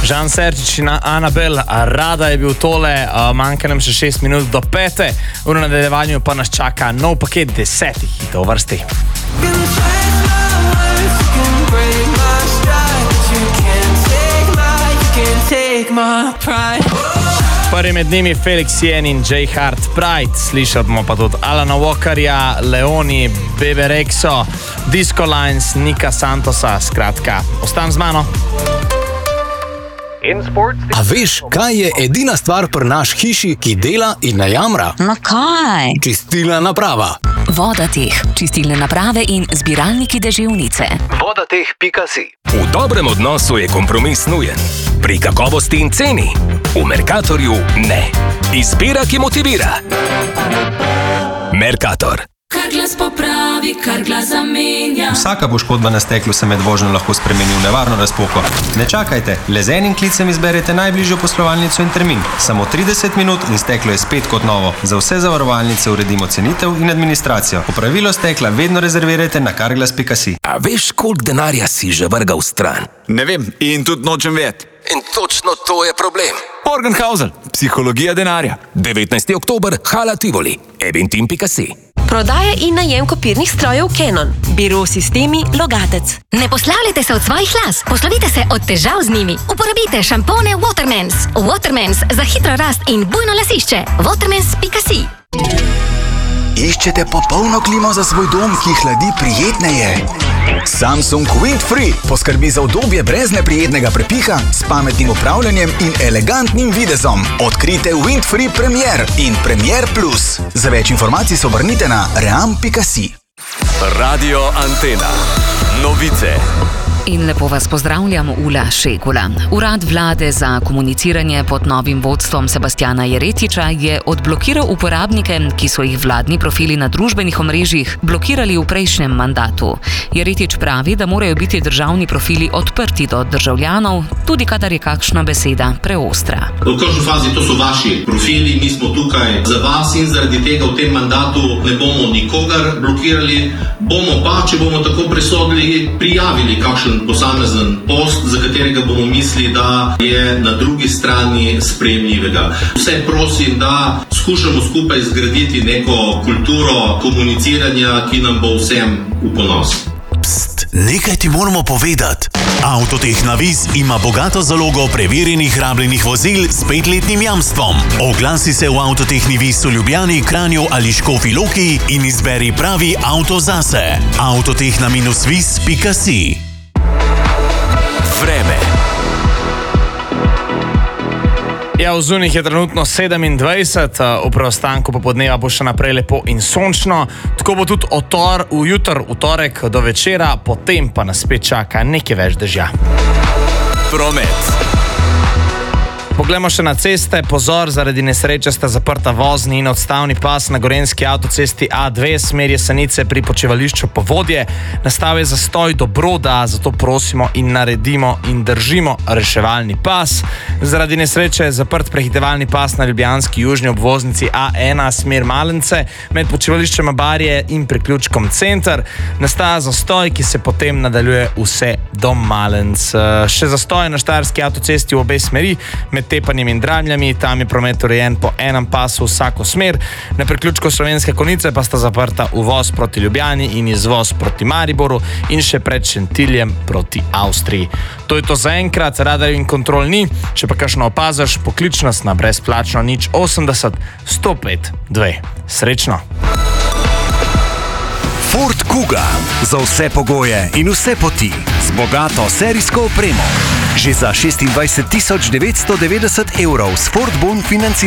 Žan Serčič in Anabel, rada je bil tole, manjka nam še 6 minut do 5. V nadaljevanju pa nas čaka nov paket 10 hitov vrsti. Prvi med njimi Felix Jen in J. Hart Pride, slišali bomo pa tudi Alana Walkerja, Leoni, Bebe Rexo, Disco Lines, Nika Santosa, skratka, ostan z mano. A veš, kaj je edina stvar pri naš hiši, ki dela in ne jamra? No kaj? Čistilna naprava. Vodateh, čistilne naprave in zbiralniki deževnice. Vodateh.si. V dobrem odnosu je kompromis nujen. Pri kakovosti in ceni. V Mercatorju ne. Izbira, ki motivira. Mercator. Kar glas popravi, kar glas zamenja. Vsaka poškodba na steklu se med vožnjo lahko spremeni v nevarno razpoko. Ne čakajte, le z enim klicem izberete najbližjo poslovalnico in termin. Samo 30 minut in steklo je spet kot novo. Za vse zavarovalnice uredimo cenitev in administracijo. Popravilo stekla vedno rezervirajte na carglass.si. A veš, koliko denarja si že vrgal stran? Ne vem in tudi nočem vedeti. In točno to je problem. Morgenhausen, psihologija denarja. 19. oktober, Hala Tivoli, eventim.si. Prodaja in najem kopirnih strojev Canon. Biro Sistemi Logatec. Ne poslavljajte se od svojih las, poslovite se od težav z njimi. Uporabite šampone Watermans. Watermans za hitro rast in bujno lasišče. Watermans.si. Iščete popolno klimo za svoj dom, ki hladi prijetneje? Samsung Windfree poskrbi za udobje brez neprijetnega prepiha, s pametnim upravljanjem in elegantnim videzom. Odkrite Windfree Premier in Premier Plus. Za več informacij se obrnite na ream.si. Radio Antena. Novice. In lepo vas pozdravljam, Ula Šegula. Urad vlade za komuniciranje pod novim vodstvom Sebastjana Jeretiča je odblokiral uporabnike, ki so jih vladni profili na družbenih omrežjih blokirali v prejšnjem mandatu. Jeretič pravi, da morajo biti državni profili odprti do državljanov, tudi kadar je kakšna beseda preostra. V končni fazi to so vaši profili, mi smo tukaj za vas in zaradi tega v tem mandatu ne bomo nikogar blokirali, bomo pa, če bomo tako presodili, prijavili kakšen posamezen post, za katerega bomo mislili, da je na drugi strani sprejemljivega. Vse prosim, da skušamo skupaj zgraditi neko kulturo komuniciranja, ki nam bo vsem v ponos. Pst, nekaj ti moramo povedati. Avtoteh Navis ima bogato zalogo preverjenih rabljenih vozil s 5-letnim jamstvom. Oglasi se v Avtoteh Navis v Ljubljani, Kranju ali Škofji Loki in izberi pravi avto zase. Avtoteh-vis.si. Vreme. Ja, v zunih je trenutno 27, v preostanku popodneva bo še naprej lepo in sončno. Tako bo tudi v torek do večera, potem pa nas spet čaka nekaj več dežja. Promet. Poglejmo še na ceste. Pozor, zaradi nesreče sta zaprta vozni in odstavni pas na gorenjski avtocesti A2 smer Jesenice pri počivališču Povodje. Nastal je zastoj do Broda, zato prosimo in naredimo in držimo reševalni pas. Zaradi nesreče je zaprt prehitevalni pas na ljubljanski južni obvoznici A1 smer Malence med počivališčem Barje in priključkom Center. Nastaja zastoj, ki se potem nadaljuje vse do Malence. Še zastoj na štajerski avtocesti v obe smeri med Tepanjem in Dramljami, tam je promet urejen po enem pasu vsako smer. Na priključku Slovenske Konjice pa sta zaprta uvoz proti Ljubljani in izvoz proti Mariboru in še pred Šentiljem proti Avstriji. To je to za enkrat, radarjev in kontrol ni. Če pa kakšno opaziš, poklič nas na brezplačno 080 105 2. Srečno! Ford Kuga. Za vse pogoje in vse poti. Z bogato serijsko opremo. Že za 26 990 € s Ford Bon financiranjem.